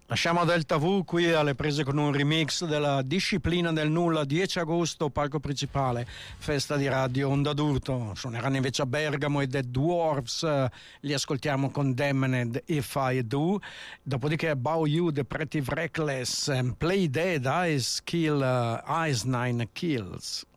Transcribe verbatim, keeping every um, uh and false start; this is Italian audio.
Lasciamo Delta V qui alle prese con un remix della Disciplina del Nulla, dieci agosto, palco principale, festa di Radio Onda d'Urto. Suoneranno invece a Bergamo i Dead Dwarfs, li ascoltiamo con Damned If I Do. Dopodiché Bow You, The Pretty Reckless, and Play Dead, Ice Kill, uh, Ice Nine Kills.